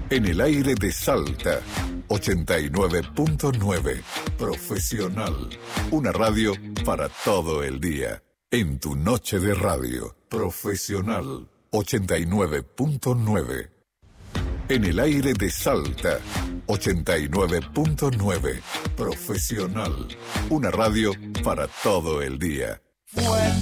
En el aire de Salta, 89.9. Profesional. Una radio para todo el día. En tu noche de radio. Profesional. 89.9. En el aire de Salta, 89.9. Profesional. Una radio para todo el día.